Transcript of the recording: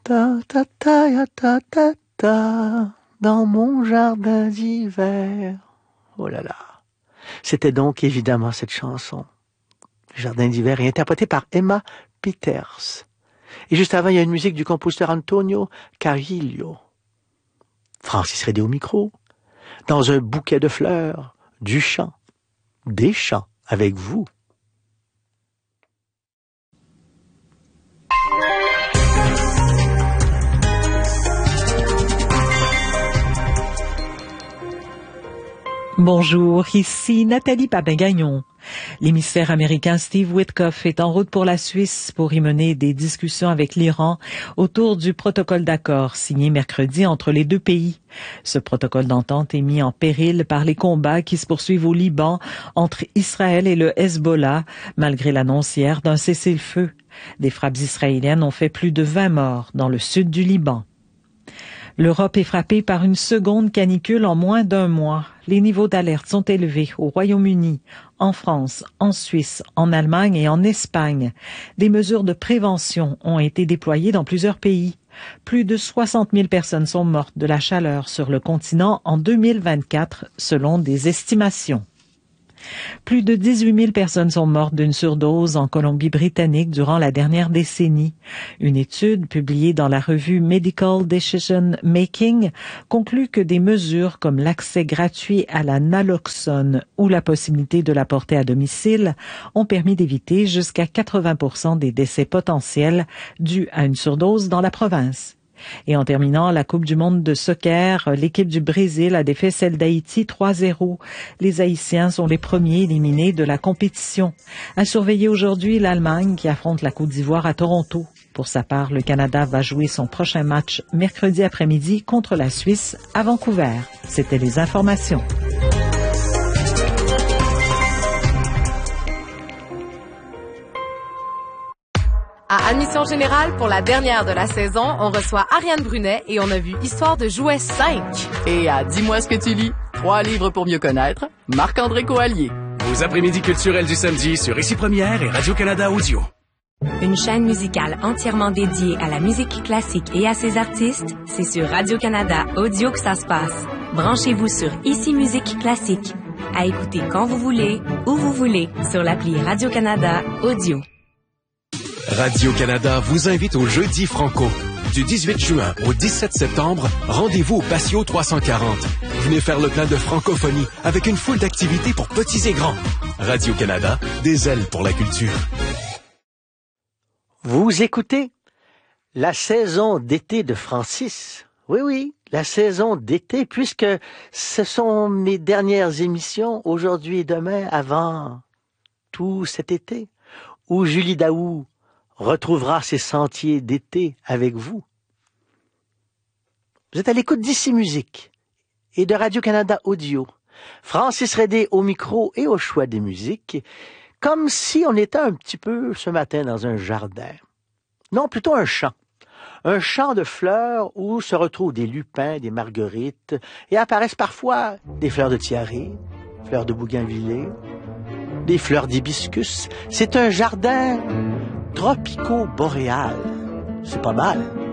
Ta ta ta ya ta ta ta dans mon jardin d'hiver. Oh là là. C'était donc évidemment cette chanson, Jardin d'hiver, est interprétée par Emma Peters. Et juste avant, il y a une musique du compositeur Antonio Carrillo. Francis Redé au micro, dans un bouquet de fleurs, du chant, des chants avec vous. Bonjour, ici Nathalie Papin-Gagnon. L'émissaire américain Steve Witkoff est en route pour la Suisse pour y mener des discussions avec l'Iran autour du protocole d'accord signé mercredi entre les deux pays. Ce protocole d'entente est mis en péril par les combats qui se poursuivent au Liban entre Israël et le Hezbollah, malgré l'annonce hier d'un cessez-le-feu. Des frappes israéliennes ont fait plus de 20 morts dans le sud du Liban. L'Europe est frappée par une seconde canicule en moins d'un mois. Les niveaux d'alerte sont élevés au Royaume-Uni, en France, en Suisse, en Allemagne et en Espagne. Des mesures de prévention ont été déployées dans plusieurs pays. Plus de 60 000 personnes sont mortes de la chaleur sur le continent en 2024, selon des estimations. Plus de 18 000 personnes sont mortes d'une surdose en Colombie-Britannique durant la dernière décennie. Une étude publiée dans la revue Medical Decision Making conclut que des mesures comme l'accès gratuit à la naloxone ou la possibilité de la porter à domicile ont permis d'éviter jusqu'à 80% des décès potentiels dus à une surdose dans la province. Et en terminant la Coupe du monde de soccer, l'équipe du Brésil a défait celle d'Haïti 3-0. Les Haïtiens sont les premiers éliminés de la compétition. À surveiller aujourd'hui l'Allemagne qui affronte la Côte d'Ivoire à Toronto. Pour sa part, le Canada va jouer son prochain match mercredi après-midi contre la Suisse à Vancouver. C'était les informations. À Admission Générale, pour la dernière de la saison, on reçoit Ariane Brunet et on a vu Histoire de jouets 5. Et à Dis-moi ce que tu lis, 3 livres pour mieux connaître, Marc-André Coallier. Vos après-midi culturels du samedi sur Ici Première et Radio-Canada Audio. Une chaîne musicale entièrement dédiée à la musique classique et à ses artistes, c'est sur Radio-Canada Audio que ça se passe. Branchez-vous sur Ici Musique Classique. À écouter quand vous voulez, où vous voulez, sur l'appli Radio-Canada Audio. Radio-Canada vous invite au Jeudi Franco. Du 18 juin au 17 septembre, rendez-vous au Patio 340. Venez faire le plein de francophonie avec une foule d'activités pour petits et grands. Radio-Canada, des ailes pour la culture. Vous écoutez la saison d'été de Francis. Oui, la saison d'été, puisque ce sont mes dernières émissions aujourd'hui et demain avant tout cet été, où Julie Daou retrouvera ses sentiers d'été avec vous. Vous êtes à l'écoute d'Ici Musique et de Radio-Canada Audio. Francis Redé au micro et au choix des musiques, comme si on était un petit peu ce matin dans un jardin. Non, plutôt un champ. Un champ de fleurs où se retrouvent des lupins, des marguerites, et apparaissent parfois des fleurs de tiare, fleurs de bougainvilliers, des fleurs d'hibiscus. C'est un jardin tropico-boréal. C'est pas mal.